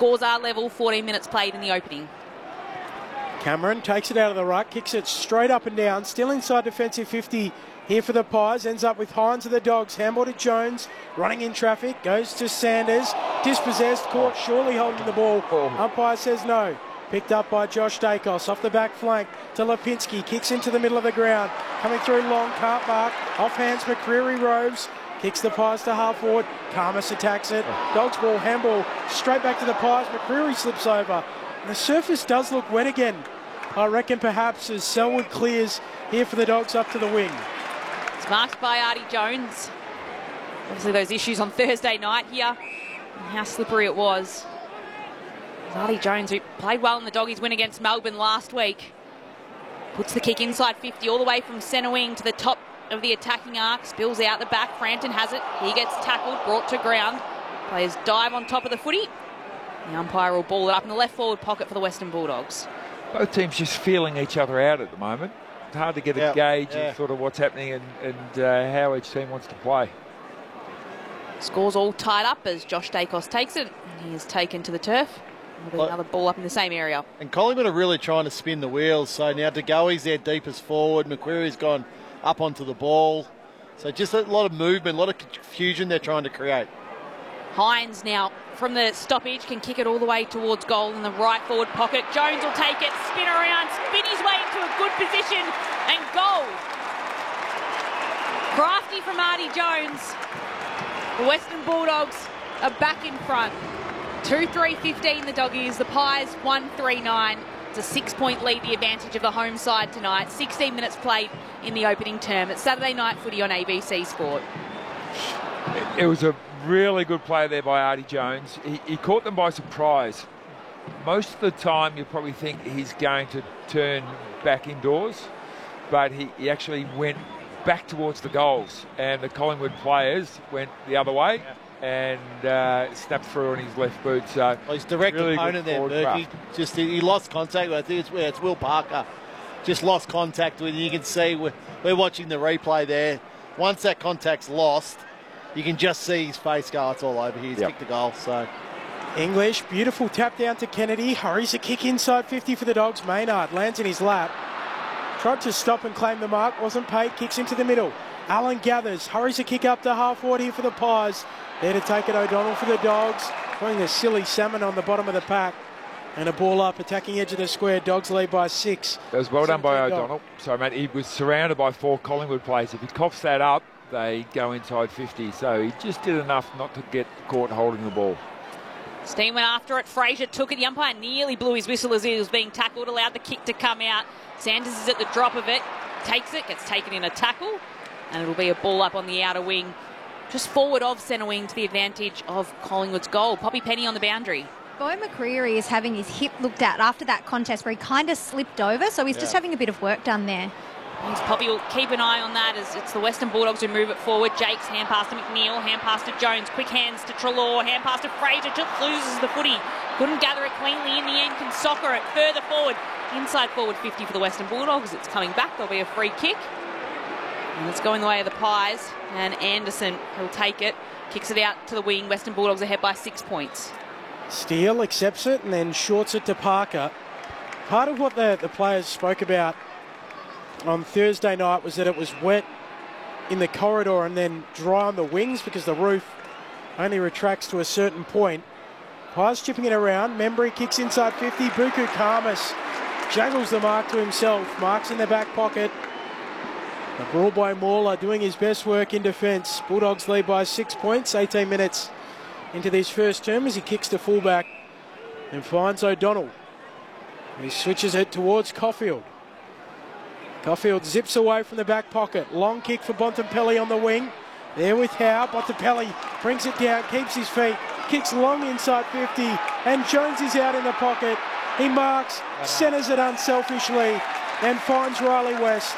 scores are level, 14 minutes played in the opening. Cameron takes it out of the ruck, kicks it straight up and down, still inside defensive 50 here for the Pies, ends up with Hines of the Dogs, handball to Jones, running in traffic, goes to Sanders, dispossessed, caught surely holding the ball. Umpire says no. Picked up by Josh Dacos off the back flank to Lipinski, kicks into the middle of the ground, coming through long, can't mark, off hands McCreary roves, kicks the Pies to half forward, Karmas attacks it, Dogs ball, handball, straight back to the Pies, McCreary slips over. The surface does look wet again, I reckon, perhaps, as Selwood clears here for the Dogs up to the wing. It's marked by Artie Jones. Obviously those issues on Thursday night here, and how slippery it was. Artie Jones, who played well in the Doggies win against Melbourne last week, puts the kick inside 50 all the way from centre wing to the top of the attacking arc, spills out the back, Frampton has it, he gets tackled, brought to ground, players dive on top of the footy. The umpire will ball it up in the left forward pocket for the Western Bulldogs. Both teams just feeling each other out at the moment. It's hard to get a gauge of sort of what's happening and how each team wants to play. Scores all tied up as Josh Dacos takes it. He is taken to the turf. There'll be another ball up in the same area. And Collingwood are really trying to spin the wheels. So now DeGoey's there deepest forward. Macquarie's gone up onto the ball. So just a lot of movement, a lot of confusion they're trying to create. Hines now from the stoppage can kick it all the way towards goal in the right forward pocket. Jones will take it, spin around, spin his way into a good position and goal. Crafty from Artie Jones. The Western Bulldogs are back in front. 2-3-15 the Doggies, the Pies 1-3-9. It's a 6-point lead, the advantage of the home side tonight. 16 minutes played in the opening term. It's Saturday night footy on ABC Sport. It was a really good play there by Artie Jones. He caught them by surprise. Most of the time you probably think he's going to turn back indoors, but he actually went back towards the goals, and the Collingwood players went the other way and snapped through on his left boot. So his direct really opponent there, Berkey, he lost contact. I think it's Will Parker. Just lost contact with you. You can see we're watching the replay there. Once that contact's lost, you can just see his face go, it's all over here. He's kicked the goal. So English, beautiful tap down to Kennedy. Hurries a kick inside 50 for the Dogs. Maynard lands in his lap. Tried to stop and claim the mark. Wasn't paid. Kicks into the middle. Allen gathers. Hurries a kick up to half forward here for the Pies. There to take it, O'Donnell for the Dogs. Throwing a silly salmon on the bottom of the pack. And a ball up, attacking edge of the square. Dogs lead by 6. That was well done by O'Donnell. Sorry, mate. He was surrounded by 4 Collingwood players. If he coughs that up, they go inside 50. So he just did enough not to get caught holding the ball. Steen went after it. Fraser took it. The umpire nearly blew his whistle as he was being tackled, allowed the kick to come out. Sanders is at the drop of it, takes it, gets taken in a tackle, and it'll be a ball up on the outer wing, just forward of centre wing to the advantage of Collingwood's goal. Poppy Penny on the boundary. Bo McCreary is having his hip looked at after that contest where he kind of slipped over, so he's just having a bit of work done there. Poppy will keep an eye on that as it's the Western Bulldogs who move it forward. Jakes, hand pass to McNeil, hand pass to Jones, quick hands to Treloar, hand pass to Fraser, just loses the footy. Couldn't gather it cleanly in the end, can soccer it further forward. Inside forward 50 for the Western Bulldogs. It's coming back, there'll be a free kick. And it's going the way of the Pies, and Anderson will take it, kicks it out to the wing. Western Bulldogs ahead by 6 points. Steele accepts it and then shorts it to Parker. Part of what the players spoke about on Thursday night was that it was wet in the corridor and then dry on the wings because the roof only retracts to a certain point. Pies chipping it around. Membry kicks inside 50. Buku Karmas juggles the mark to himself. Marks in the back pocket. The brawl by Mauler doing his best work in defence. Bulldogs lead by 6 points. 18 minutes into this first term as he kicks to fullback and finds O'Donnell. He switches it towards Caulfield. Caulfield zips away from the back pocket. Long kick for Bontempelli on the wing. There with Howe. Bontempelli brings it down, keeps his feet, kicks long inside 50, and Jones is out in the pocket. He marks, centres it unselfishly, and finds Riley West.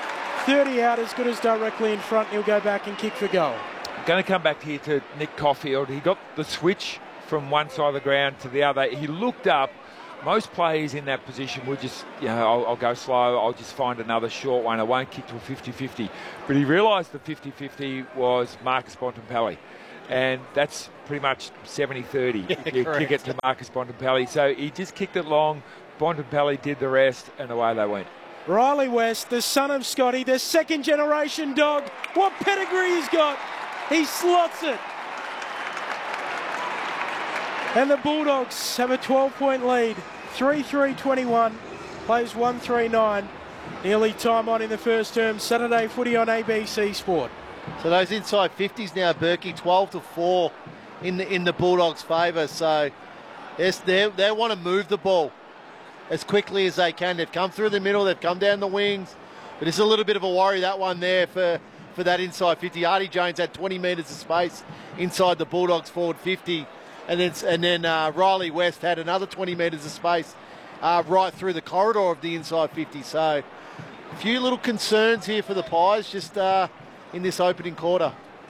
30 out, as good as directly in front. He'll go back and kick for goal. Going to come back here to Nick Caulfield. He got the switch from one side of the ground to the other. He looked up. Most players in that position would just, I'll go slow, I'll just find another short one, I won't kick to a 50-50. But he realised the 50-50 was Marcus Bontempelli. and that's pretty much 70-30 if you correct. kick it to Marcus Bontempelli. So he just kicked it long. Bontempelli did the rest, and away they went. Riley West, the son of Scotty, the second generation dog. What pedigree he's got. He slots it. And the Bulldogs have a 12-point lead. 3-3-21. Plays 1-3-9. Nearly time on in the first term. Saturday footy on ABC Sport. So those inside 50s now, Berkey, 12-4 in the Bulldogs' favour. So yes, they want to move the ball as quickly as they can. They've come through the middle, they've come down the wings, but it's a little bit of a worry, that one there for that inside 50. Artie Jones had 20 metres of space inside the Bulldogs forward 50, and then Riley West had another 20 metres of space right through the corridor of the inside 50. So a few little concerns here for the Pies just in this opening quarter.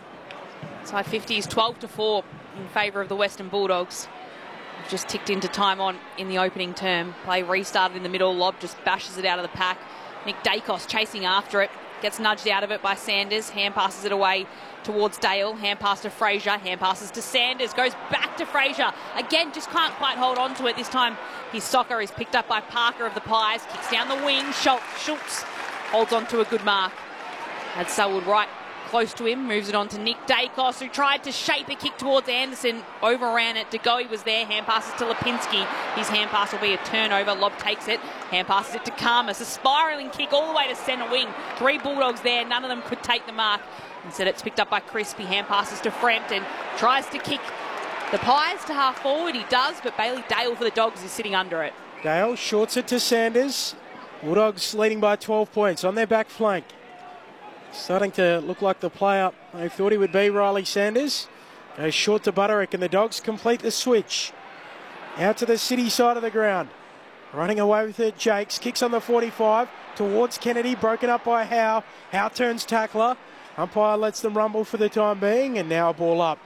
Side 50 is 12-4 in favour of the Western Bulldogs. We've just ticked into time on in the opening term. Play restarted in the middle. Lob just bashes it out of the pack. Nick Dacos chasing after it. Gets nudged out of it by Sanders. Hand passes it away towards Dale. Hand pass to Fraser. Hand passes to Sanders. Goes back to Fraser. Again, just can't quite hold on to it. This time his soccer is picked up by Parker of the Pies. Kicks down the wing. Schultz holds on to a good mark. Had Selwood right close to him. Moves it on to Nick Dacos, who tried to shape a kick towards Anderson. Overran it. DeGoey was there. Hand passes to Lipinski. His hand pass will be a turnover. Lob takes it. Hand passes it to Karmas. A spiralling kick all the way to centre wing. 3 Bulldogs there. None of them could take the mark. Instead, it's picked up by Crispy. Hand passes to Frampton. Tries to kick the Pies to half forward. He does, but Bailey Dale for the Dogs is sitting under it. Dale shorts it to Sanders. Bulldogs leading by 12 points on their back flank. Starting to look like the player they thought he would be, Riley Sanders. Goes short to Butterick, and the Dogs complete the switch. Out to the City side of the ground. Running away with it, Jakes. Kicks on the 45 towards Kennedy. Broken up by Howe. Howe turns tackler. Umpire lets them rumble for the time being, and now a ball up.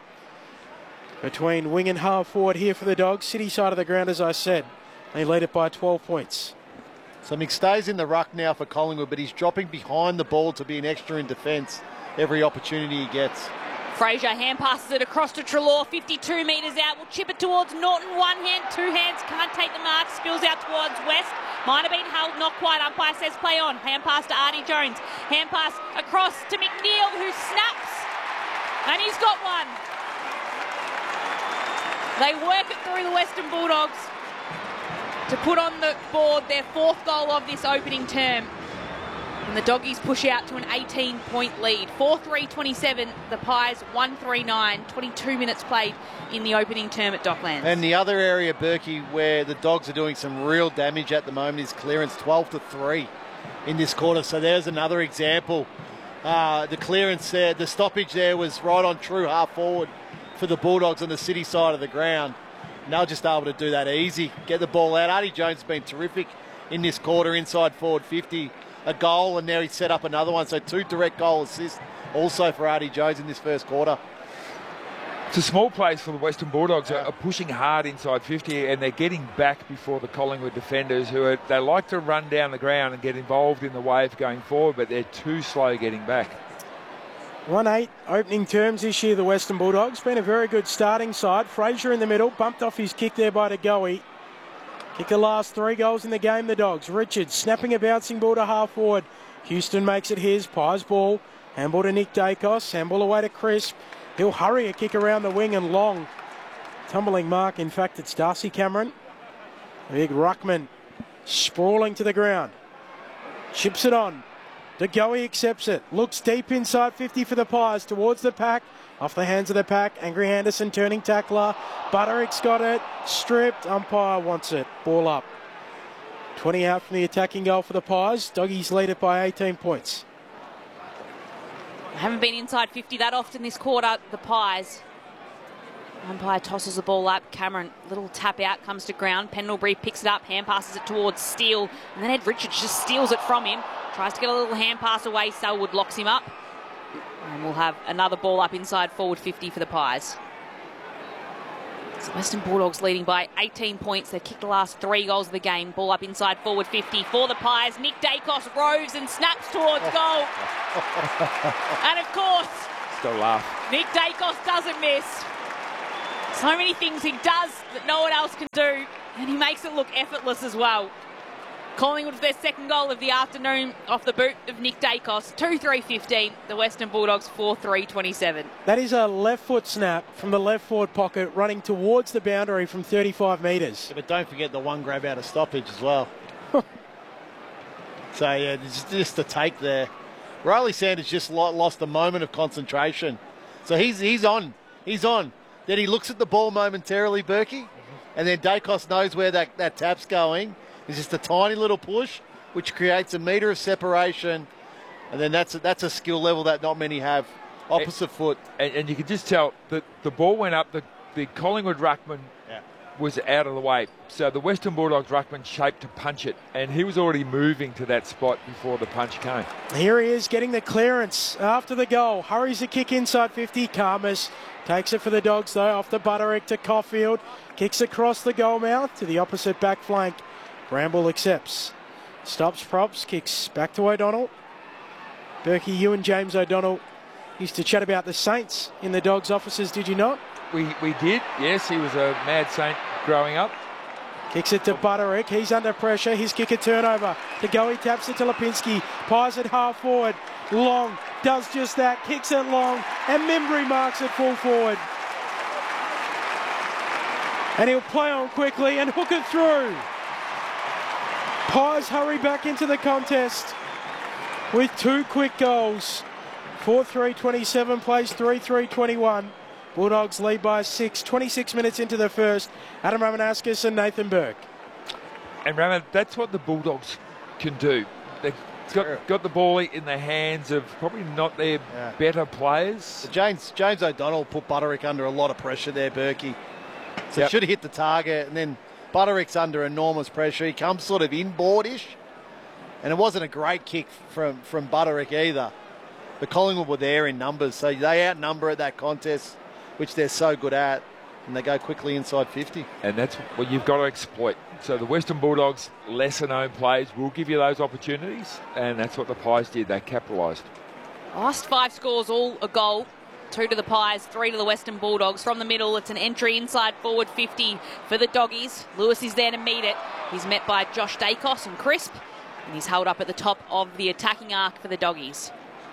Between wing and half forward here for the Dogs. City side of the ground, as I said. They lead it by 12 points. So McStay's in the ruck now for Collingwood, but he's dropping behind the ball to be an extra in defence every opportunity he gets. Fraser hand passes it across to Treloar, 52 metres out. Will chip it towards Norton. One hand, 2 hands, can't take the mark. Spills out towards West. Might have been held, not quite. Umpire says play on. Hand pass to Artie Jones. Hand pass across to McNeil, who snaps. And he's got one. They work it through the Western Bulldogs to put on the board their 4th goal of this opening term. And the Doggies push out to an 18-point lead. 4-3-27, the Pies 1-3-9, 22 minutes played in the opening term at Docklands. And the other area, Berkey, where the Dogs are doing some real damage at the moment is clearance, 12-3 in this quarter. So there's another example. The clearance there, the stoppage there was right on true half forward for the Bulldogs on the City side of the ground. And they'll just able to do that easy, get the ball out. Artie Jones has been terrific in this quarter, inside forward 50. A goal, and now he's set up another one. So 2 direct goal assists also for Artie Jones in this first quarter. It's a small place for the Western Bulldogs. Are pushing hard inside 50, and they're getting back before the Collingwood defenders, they like to run down the ground and get involved in the wave going forward, but they're too slow getting back. 1-8 opening terms this year, the Western Bulldogs. Been a very good starting side. Fraser in the middle, bumped off his kick there by DeGoey. Kicked the last 3 goals in the game, the Dogs. Richards snapping a bouncing ball to half forward. Houston makes it his. Pies ball. Handball to Nick Dacos. Handball away to Crisp. He'll hurry a kick around the wing and long. Tumbling mark. In fact, it's Darcy Cameron. The big ruckman sprawling to the ground. Chips it on. DeGoey accepts it. Looks deep inside 50 for the Pies towards the pack. Off the hands of the pack. Angry Anderson turning tackler. Butterick's got it. Stripped. Umpire wants it. Ball up. 20 out from the attacking goal for the Pies. Doggies lead it by 18 points. Haven't been inside 50 that often this quarter, the Pies. Umpire tosses the ball up. Cameron, little tap out, comes to ground. Pendlebury picks it up, hand passes it towards Steele. And then Ed Richards just steals it from him. Tries to get a little hand pass away. Selwood locks him up. And we'll have another ball up inside forward 50 for the Pies. So Western Bulldogs leading by 18 points. They've kicked the last 3 goals of the game. Ball up inside forward 50 for the Pies. Nick Dacos roves and snaps towards goal. And of course, Still laugh. Nick Dacos doesn't miss. So many things he does that no one else can do, and he makes it look effortless as well. Collingwood with their second goal of the afternoon off the boot of Nick Dacos. 2-3-15. The Western Bulldogs 4-3-27. That is a left foot snap from the left forward pocket running towards the boundary from 35 metres. Yeah, but don't forget the one grab out of stoppage as well. So, yeah, it's just a take there. Riley Sanders just lost a moment of concentration. So he's on. He's on. Then he looks at the ball momentarily, Berkey, and then Dacos knows where that tap's going. It's just a tiny little push, which creates a metre of separation, and then that's a skill level that not many have. Opposite foot. And you can just tell that the ball went up, the Collingwood ruckman was out of the way. So the Western Bulldogs ruckman shaped to punch it, and he was already moving to that spot before the punch came. Here he is getting the clearance after the goal. Hurries the kick inside 50. Karmas takes it for the Dogs though, off the Butterick to Caulfield. Kicks across the goal mouth to the opposite back flank. Bramble accepts. Stops props, kicks back to O'Donnell. Berkey, you and James O'Donnell used to chat about the Saints in the Dogs' offices, did you not? We did, yes. He was a mad Saint growing up. Kicks it to Butterick. He's under pressure. His kick a turnover. To go, he taps it to Lipinski. Pies it half forward. Long does just that. Kicks it long. And Membry marks it full forward. And he'll play on quickly and hook it through. Pies hurry back into the contest with two quick goals. 4-3-27 plays 3-3-21. Bulldogs lead by 6, 26 minutes into the first. Adam Ramanauskas and Nathan Burke. And Raman, that's what the Bulldogs can do. They've got the ball in the hands of probably not their better players. So James O'Donnell put Butterick under a lot of pressure there, Berkey. So he should have hit the target, and then Butterick's under enormous pressure. He comes sort of inboardish, and it wasn't a great kick from Butterick either. But Collingwood were there in numbers, so they outnumber at that contest, which they're so good at, and they go quickly inside 50. And that's what you've got to exploit. So the Western Bulldogs, lesser-known players, will give you those opportunities, and that's what the Pies did. They capitalised. Last 5 scores, all a goal. 2 to the Pies, 3 to the Western Bulldogs. From the middle, it's an entry inside forward 50 for the Doggies. Lewis is there to meet it. He's met by Josh Dacos and Crisp, and he's held up at the top of the attacking arc for the Doggies.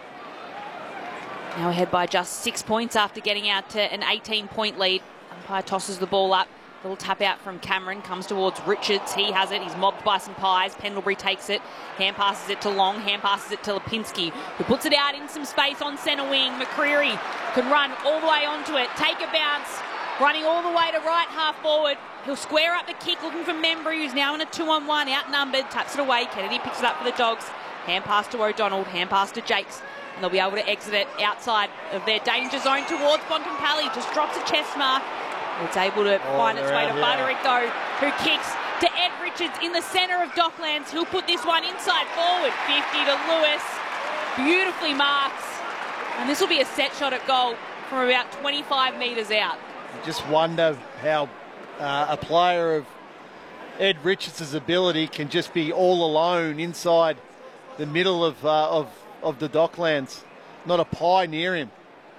Now ahead by just 6 points after getting out to an 18-point lead. Umpire tosses the ball up. Little tap out from Cameron. Comes towards Richards. He has it. He's mobbed by some Pies. Pendlebury takes it. Hand passes it to Long. Hand passes it to Lipinski, who puts it out in some space on centre wing. McCreery can run all the way onto it. Take a bounce. Running all the way to right half forward. He'll square up the kick looking for Membry, who's now in a 2-on-1. Outnumbered. Taps it away. Kennedy picks it up for the Dogs. Hand pass to O'Donnell. Hand pass to Jakes. And they'll be able to exit it outside of their danger zone towards Bontempelli. Just drops a chest mark. It's able to find its way to Butterick, though, who kicks to Ed Richards in the centre of Docklands. He'll put this one inside forward. 50 to Lewis. Beautifully marks. And this will be a set shot at goal from about 25 metres out. You just wonder how a player of Ed Richards' ability can just be all alone inside the middle of the Docklands. Not a pie near him.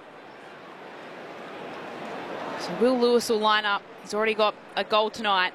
So Will Lewis will line up. He's already got a goal tonight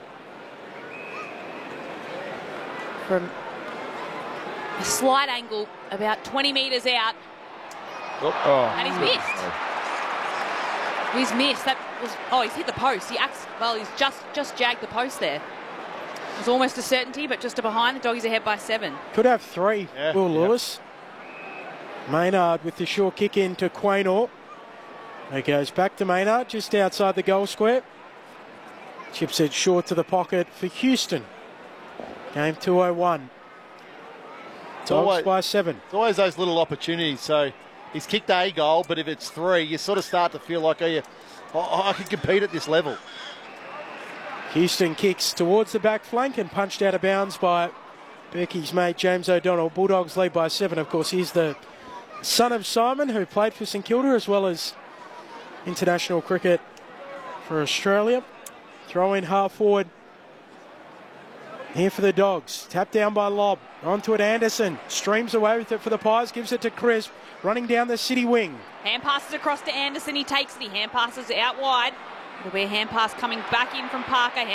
from a slight angle about 20 metres out. And he's missed. He's missed. That was, he's hit the post. He's just jagged the post there. It was almost a certainty, but just to behind. The Doggies ahead by 7. Could have 3, Will Lewis. Maynard with the short kick in to Quaynor. It goes back to Maynard, just outside the goal square. Chips it short to the pocket for Houston. Game 2-0-1. Dogs by 7. It's always those little opportunities. So he's kicked a goal, but if it's 3, you sort of start to feel like, I can compete at this level. Houston kicks towards the back flank and punched out of bounds by Berkey's mate James O'Donnell. Bulldogs lead by 7. Of course, he's the son of Simon, who played for St Kilda as well as international cricket for Australia. Throw in half forward Here for the Dogs. Tap down by Lobb. Onto it, Anderson. Streams away with it for the Pies. Gives it to Crisp. Running down the City wing. Hand passes across to Anderson. He takes it. He hand passes out wide. There'll be a hand pass coming back in from Parker.